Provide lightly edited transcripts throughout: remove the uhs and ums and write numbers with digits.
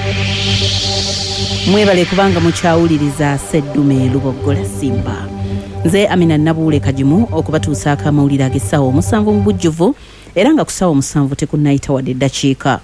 Mwebale kubanga mukyawuliriza Sseddume Luboggola Simba. Nze Amina Nabuule Kajimu okubatuusaako amawulire ag'essaawa 7 mu bujjuvu era nga ku ssaawa 7 tekunnayita wadde eddakiika.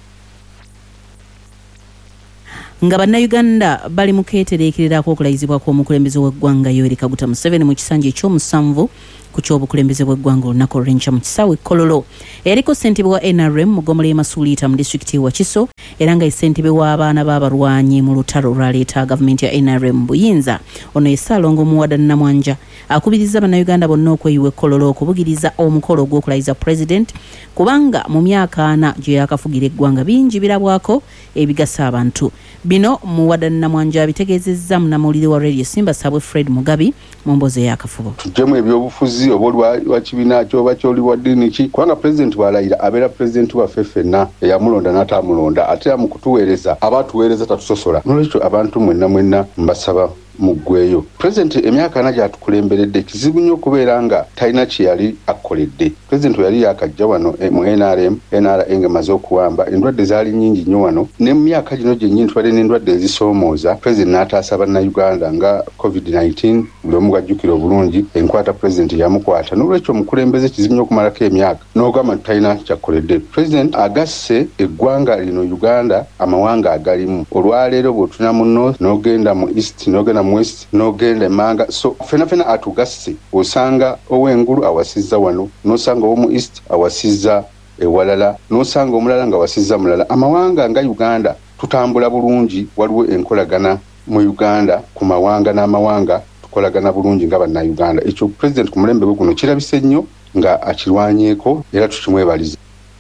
Nga bannayuganda bali mu keetereekererako okulayizibwa kw'omukulembeze w'eggwanga Yoweri Kaguta Museveni mu kisanja eky'omusanvu ku ky'obukulembeze bw'eggwanga olunaku olw'enkya mu kisaawe Kololo. Eyaliko ssentebe wa NRM Mugomola Masuuliita mu disitulikiti y'e Wakiso era nga ssentebe w'abaana b'abalwanyi mu lutalo olwaleeta gavumenti ya NRM buyinza. Ono ye Ssaalongo Muwada Namwanja akubiriza bannayuganda bonna okweyiwa Kololo okubugiriza omukolo gw'okulayiza President kubanga mu myaka 4 gye yakafugira eggwanga bingi birabwako ebigasa abantu. Bino Muwada Namwanja bitegeezezza munnamawulire wa Radio Simba Sabwe Fred Mugabi mu mboozi ey'akafubo. Tujjemu ebyobufuzi oba wa kibiina kyoba kyoli wa ddiini ki kubanga President bw'alayira abeera President waffe ffenna eyamulonda n'atamulonda ate mu kutuweereza abatuweereza tatusosola. N'olwekyo abantu mwenna mbasaba muggweyo. President emyaka 4 gyatukulemberedde kizibu nnyo okubeera nga talina kye yali akoledde. President yali yakajja wano mu NRA ng'emaze okuwamba endwadde zaali nnyingi nnyo wano ne mu myaka gino gyennyini tubadde n'endwadde ezisoomooza. President n'ataasa bannayuganda nga COVID-19 buli omu gajjukira obulungi enkwata President yamukwata. N'olwekyo omukulembeze kizibu nnyo okumalako emyaka n'ogamba talina kyakkoledde. President agasse eggwanga lino Uganda amawanga agalimu. Olwaleero bw'otuna mu North n'ogenda mu East n'ogenda mu West n'ogenda Manga so fena atugasse osanga ow'engulu awasizza wano n'osanga ow'omu East awasizza ewalala n'osanga omulala nga awasizza mulala. Amawanga nga Uganda tutambula bulungi waliwo enkolagana mu Uganda ku mawanga n'amawanga tukolagana bulungi nga bannayuganda. Ekyo President ku mulembe gwe guno kirabise nnyo nga akirwanyeeko era tukimwebaliza.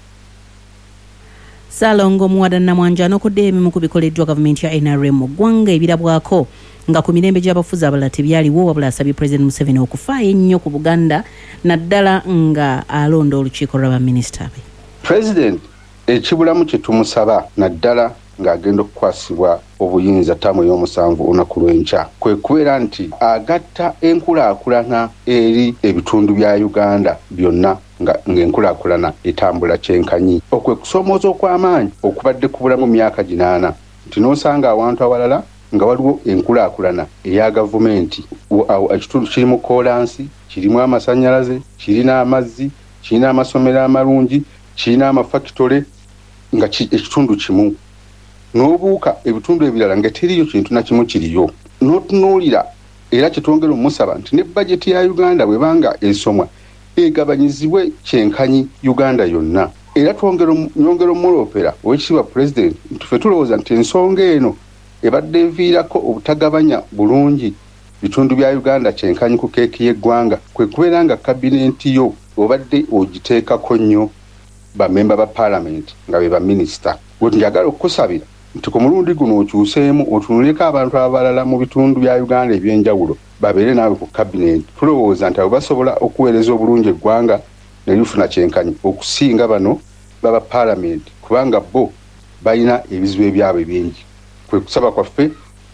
Ssaalongo Muwada Namwanja n'okudde ebimu ku bikoleddwa gavumenti ya NRM mu ggwanga ebirabwako nga ku mirembe gy'abafuzi abalala tebyaliwo wabula asabye President Museveni okufaayo ennyo ku Buganda naddala nga alonda olukiiko lw'abaminisita be. President ekibulamu kye tumusaba naddala ng'agenda okukwasibwa obuyinza ttaamu ey'omusanvu olunaku lw'enkya kwe kubeera nti agatta enkulaakulana eri ebitundu bya Uganda byonna ng'enkulaakulana etambula kyenkanyi. Okwe kusoomooza okw'amaanyi okubadde ku bulamu myaka 8 nti n'osanga awantu awalala nga waliwo enkulaakulana eya gavumenti ekitundu kirimu koolansi kirimu amasannyalaze kirina amazzi kirina amasomero amalungi kirina amafakitole nga ekitundu kimu n'obuuka ebitundu ebirala nga teriyo kintu na kimu kiriyo n'otunuulira era kitwongera omusaba nti ne bajeti ya Uganda bwebanga esomwa egabanyizibwe kyenkanyi Uganda yonna era nyongera omulopera owekitiibwa President tufe tulowooza nti ensonga eno ebadde eviirako obutagabanya bulungi bitundu bya Uganda kyenkanyi ku keeki y'eggwanga kwe kubeera nga kabinenti yo obadde ogiteekako nnyo bamemba ba Parliament nga be baminisita. Bwe njagala okukusabira nti ku mulundi guno okyuseemu otunuleko abantu abalala mu bitundu bya Uganda ebyenjawulo babeere naawe ku kabinenti. Tulowooza nti abo basobola okuweereza obulungi eggwanga ne lifuna kyenkanyi okusinga bano baba Parliament kubanga bo balina ebizibu ebyabwe bingi. Kwe kusaba kwaffe.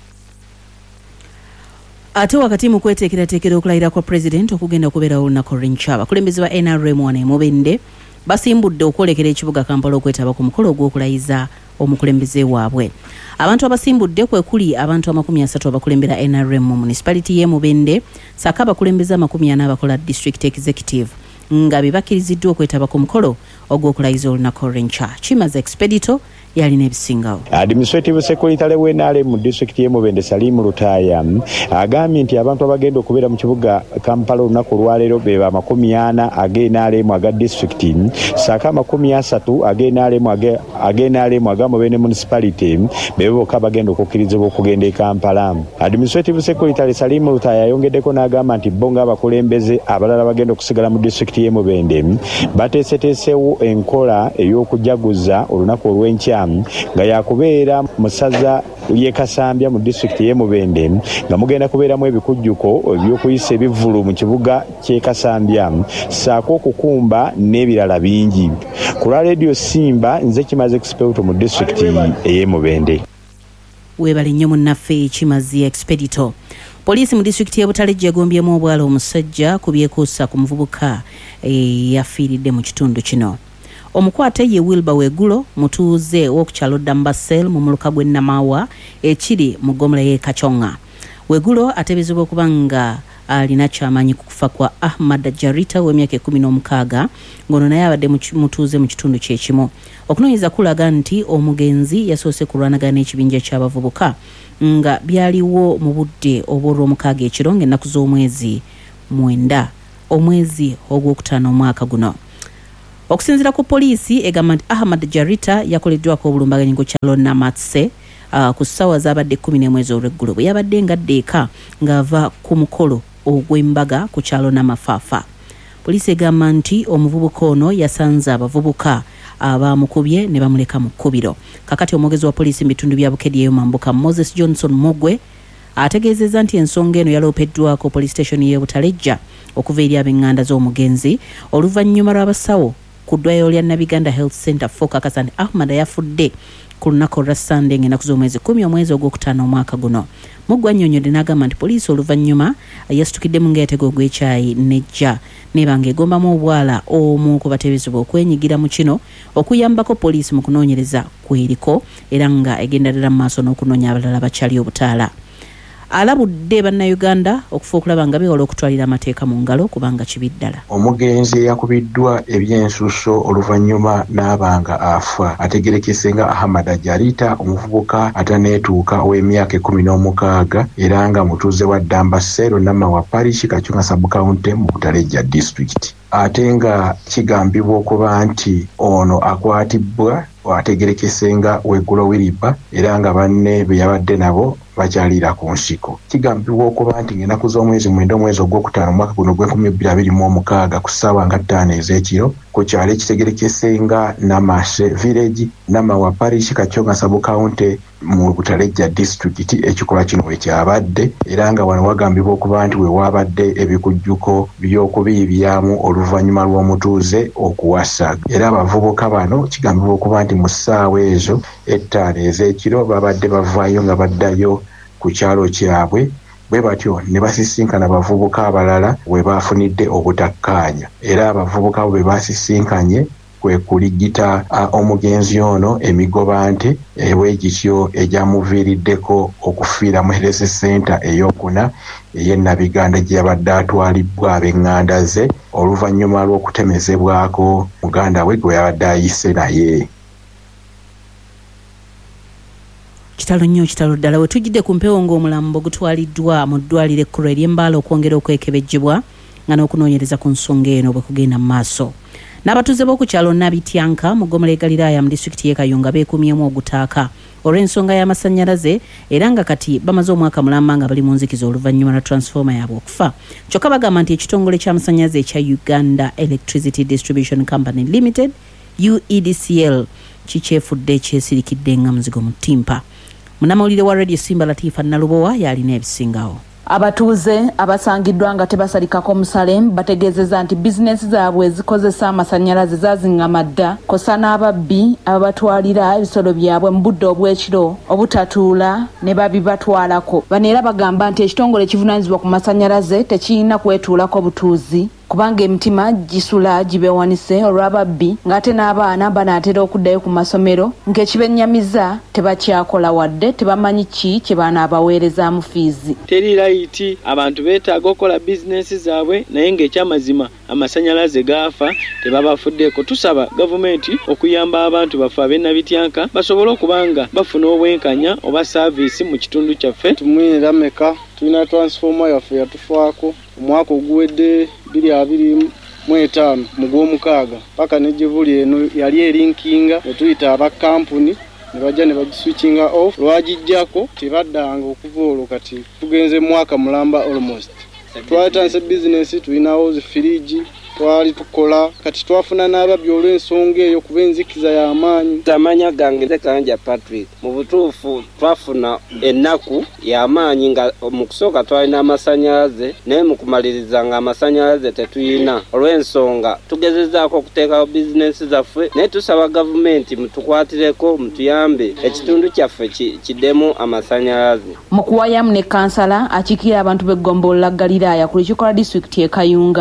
Ate wakati mu kweteekerateekera okulayira kwa President okugenda okubeera olunaku olw'enkya abakulembeze ba NRM wano e Mubende basimbudde okwolekera ekibuga Kampala okwetaba ku mukolo gw'okulayiza omukulembeze waabwe. Abantu abasimbudde kwe kuli abantu 30 abakulembera NRM mu municipality y'e Mubende saka abakulembeze 40 abakola district executive nga bibakiriziddwa okwetaba ku mukolo ogw'okulayiza olunaku olw'enkya. Chimaze Expedito yalina ebisingawo. Administrative Secretary w'NRM mu district y'e Mubende Salimu Lutaaya agambye nti abantu abagenda okubeera mu kibuga Kampala olunaku olwaleero be ba 40 ag'NRM aga district saka 30 ag'NRM aga Mubende municipality be bokka bagenda okukkirizibwa okugenda e Kampala. Administrative Secretary Salimu Lutaaya ayongeddeko n'agamba nti bo ng'abakulembeze abalala bagenda okusigala mu district y'e Mubende bateeseteesewo enkola ey'okujaguza olunaku olw'enkya nga yakubeera mu ssaza ly'e Kasambya mu district y'e Mubende nga mugenda kubeeramu ebikujjuko eby'okuyisa ebivvulu mu kibuga ky'e Kasambya ssaako okukumba n'ebirala bingi. Ku lwa Radio Simba nze Kimaze Expedito mu district y'e Mubende. Weebale nnyo munnaffe Kimaze Expedito. Poliisi mu district y'e Butale gyegombyemu obwala omusajja ku byekuusa ku muvubuka yafiiridde mu kitundu kino. Omukwate ye Wilba Wegulo mutuuze w'okukyalo Dambasel mu muluka gwe Namawa ekiri mu Gomula y'e Kachonga. Wegulo atebezebwa okuba nga alina ky'amanyi ku kufa kwa Ahmad Jarita w'emyaka 16 ng'ono naye abadde mutuuze mu kitundu kyekimu. Okunoonyeza kulaga nti omugenzi yasoose kulwanagana n'ekibinja ky'abavubuka nga byaliwo mu budde obw'olwomukaaga ekiro ng'ennaku z'omwezi 9 omwezi ogwokutaano omwaka guno. Okusinziira ku poliisi egamba nti Ahmad Jarita yakoleddwako obulumbaganyi ku kyalo Namatse ku ssaawa z'abadde 11 olw'eggulo bwe yabadde ngadde eka ng'ava ku mukolo ogw'embaga ku kyalo Namafaafa. Poliisi egamba nti omuvubuka ono yasanze abavubuka abamukubye ne bamuleka mu kkubiro. Kakati omwogezi wa poliisi mu bitundu bya Bukedyeyo Mambuka Moses Johnson Mugwe ategeezezza nti ensonga eno yaloopeddwako police station y'e Butalejja okuva eri ab'enganda z'omugenzi oluvannyuma lw'abasawo ku ddwaliro lya Nabiganda Health Center fokakasa nti Ahmad yafudde ku lunaku olwa Sunday ng'ennaku z'omwezi 10 omwezi ogwokutaano omwaka guno. Muggwa annyonnyodde n'agamba nti poliisi oluvannyuma yasitukiddemu ng'eyatega ogw'ekyayi nejja neba ng'egombamu obwala omu ku bateeberezebwa okwenyigira mu kino okuyambako poliisi mu kunoonyereza kw'eriko era nga egenda ddala mu maaso n'okunoonya abalala bakyali obutaala. Alabudde bannayuganda okufa okulaba nga beewala okutwalira amateeka mu ngalo kubanga kibi ddala. Omugenzi yakubiddwa ebyensuso oluvannyuma n'abanga afa ategerekese nga Ahmad Jarita omuvubuka ataneetuuka ow'emyaka 16 era nga mutuuze wa Dambasel Namawa Parish Kachunga Sub-County mu Butalejja District. Ate nga kigambibwa okuba nti ono akwatibwa ategerekese nga Wegulo Wiliba era nga banne be yabadde nabo bakyalira ku nsiko. Kigambibwa okuba nti ng'ennaku z'omwezi 9 omwezi ogwokutaano omwaka guno gw'2026 ku ssaawa nga 5 ez'ekiro ku kyalo ekitegerekese nga Namase Village Namawa Parish Kachonga Sub-County mu Butalejja District ekikolwa kino we kyabadde era nga wano wagambibwa okuba nti we wabadde ebikujjuko by'okubiibyamu oluvannyuma lw'omutuuze okuwasa. Era abavubuka bano kigambibwa okuba nti mu ssaawa ezo 5 ez'ekiro babadde bavaayo nga baddayo ku kyalo kyabwe bwe batyo ne basisinkana abavubuka abalala we bafunidde obutakkaanya era abavubuka bwe basisinkanye kwe kuligita omugenzi ono emigoba nte ew'egityo egyamuviiriddeko okufiira mu Health Center ey'okuna ey'e Nabiganda gye yabadde atwalibbwa ab'enganda ze oluvannyuma lw'okutemezebwako muganda we gwe yabadde ayise naye. Kitalo nnyo kitalo ddala we tujjidde ku mpewo ng'omulambo gutwaliddwa mu ddwaliro ekkulu ery'Embaala okwongera okwekebejjebwa nga n'okunoonyereza ku nsonga eno bwe kugenda mu maaso. N'abatuuze b'oku kyalo Nabityanka mu Gomula e Galiraaya mu disitulikiti y'e Kayunga beekumyemu ogutaaka olw'ensonga y'amasannyalaze era nga kati bamaze omwaka mulamba nga bali mu nzikiza oluvannyuma lwa transforma yaabwe okufa. Kyokka bagamba nti ekitongole ky'amasannyalaze ekya Uganda Electricity Distribution Company Limited UEDCL kikyefudde kyesirikidde nga muzigo mu ttimpa. Munnamawulire wa Radio Simba Latifa Nalubowa yalina ebisingawo. Abatuuze abasangiddwa nga tebasalikako musale bategeezezza nti bizinesi zaabwe zikozesa amasannyalaze zazinga dda kosa n'ababbi ababatwalira ebisolo byabwe mu budde obw'ekiro obutatuula ne babibatwalako. Bano era bagamba nti ekitongole kivunaanyizibwa ku masannyalaze tekirina kwetuulako butuuzi kubanga emitima gisula gibeewanise olw'ababbi ng'ate n'abaana banaatera okuddayo ku masomero ng'ekibennyamiza tebakyakola wadde tebamanyi ki kye banaabaweerezaamu fiizi. Teri layiti abantu beetaaga okukola bizinesi zaabwe naye ng'ekyamazima amasannyalaze gaafa tebabafuddeeko. Tusaba gavumenti okuyamba abantu baffe ab'e Nabityanka basobole okuba nga bafuna obwenkanya oba saaviisi mu kitundu kyaffe. Tumwinira meka tulina transforma yaffe yatufaako omwaka oguwedde 2025 mu gw'omukaaga paka nejjevuli eno yali erinkinga ne tuyita abakampuni ne bajja ne bagiswitchinga off lwagijjako tebaddanga okuva olwo kati tugenze mwaka mulamba almost. Twatanse bizinesi tulinawo zifiriji twali tukola kati twafuna n'ababbi olw'ensonga eyo kuba enzikiza y'amaanyi. Amanya gange nze Kanja Patrick mu butuufu twafuna ennaku y'amaanyi nga mu kusooka twalina amasannyalaze naye mu kumaliriza nga amasannyalaze tetuyina olw'ensonga tugezezzaako okuteekawo bizinesi zaffe naye tusaba gavumenti mutukwatireko mutuyambe ekitundu kyaffe kiddemu amasannyalaze. Mu kuwayamu ne kansala akiikirira abantu b'eggombolola Galiraaya ku lukiiko lwa disitulikiti y'e Kayunga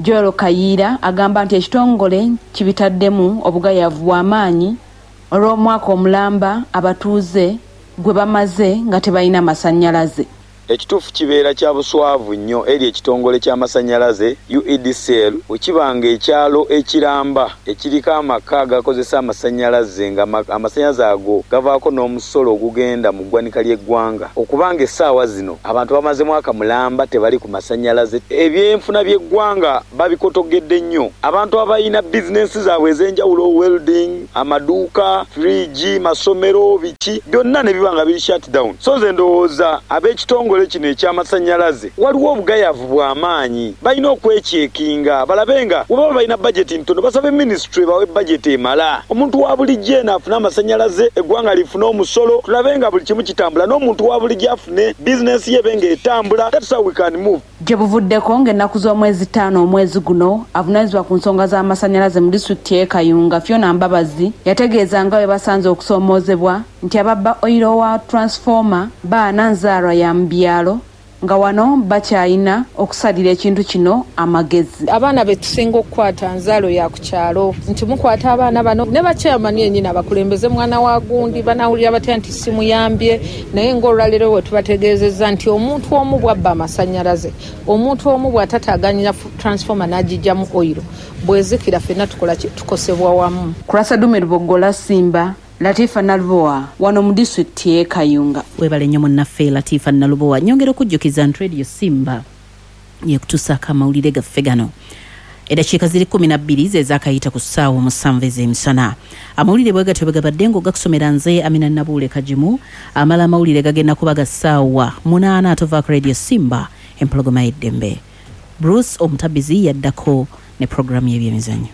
Joel Kayiira agamba nti ekitongole kibitaddemu obugayavu bw'amaanyi olw'omwaka omulamba abatuuze gwe bamaze nga tebalina masannyalaze. Ekituufu kibeera kya buswavu nnyo eri ekitongole ky'amasannyalaze UEDCL okibanga ekyalo ekiramba ekiriko amaka agakozesa amasannyalaze nga amasannyalaze ago gavaako n'omusolo ogugenda mu ggwanika ly'eggwanga okubanga essaawa zino abantu bamaze mwaka mulamba tebali ku masannyalaze. Ebyenfuna by'eggwanga babikotogedde nnyo. Abantu abalina bizinensi zaabwe ez'enjawulo, welding, amaduuka, fridge, masomero, biki byonna ne biba nga biri shut down. So nze ndowooza ab'ekitongole kino eky'amasannyalaze waliwo obugayavu bw'amaanyi, balina okwekyekinga balabe nga bwebaba balina bajeti ntono basabe minisitule bawe bajeti emala. Omuntu wa bulijjo eno afune amasannyalaze, eggwanga lifune omusolo, tulabe nga buli kimu kitambula, n'omuntu wa bulijjo afune bizinensi ye ebe ng'etambula. That's how we can move. Gye buvuddeko ng'ennaku z'omwezi 5 omwezi guno avunaanyizibwa ku nsonga z'amasannyalaze mu disitulikiti y'e Kayunga Fiona Mbabazi yategeeza nga bwe basanze okusoomoozebwa nti ababba oyiro wa transformer baana nzaalwa ya mu byalo nga wano bakyalina okusalira ekintu kino amagezi. Abaana be tusinga okukwata nzaalo ya ku kyalo nti mukwata abaana bano ne bakyamani yennyini abakulembeze mwana wa gundi banawulira batya nti simuyambye, naye ng'olwaleero we tubategeezezza nti omuntu omu bwabba amasannyalaze, omuntu omu bw'atataganyira transformer n'agijjamu oyiro, bwezikira ffenna tukola tukosebwa wamu. Kurasa Dume Lubogola Simba, Latifa Nalubowa wano mu disitulikiti y'e Kayunga. Webale nnyo munnaffe Latifa Nalubowa. Nyongera okujjukiza nti Radio Simba yekutusaako amawulire gaffe gano. Eddakiika ziri 12 ze zaakayita ku ssaawa 7 ez'emisana. Amawulire bwe gatyo bwe gabadde ng'ogakusomera nze Amina Nabuule Kajimu. Amala amawulire gagenda kuba ga ssaawa 8 atovaako Radio Simba empologoma y'eddembe. Bruce Omutabizi yaddako ne programu y'ebyemizannyo.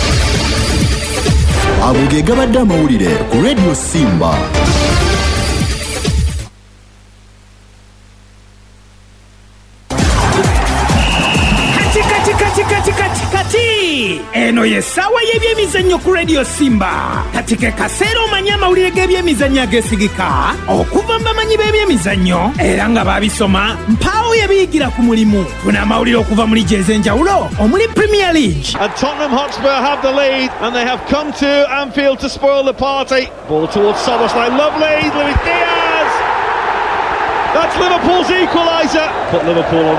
Ago ge gabadde amawulire ku Radio Simba. Kati eno yesawa y'ebyemizannyo ku Radio Simba. Kati ke kaseera omanya amawulire g'ebyemizannyo ageesigika okuva mu bamanyi b'ebyemizannyo era nga baabisoma mpaawo yabiyigira ku mulimu. Tuna amawulire okuva muri gye ez'enjawulo omuli Premier League. And Tottenham Hotspur have the lead and they have come to Anfield to spoil the party. Ball towards Szoboszlai, lovely, Luis Diaz. That's Liverpool's equaliser. Put Liverpool on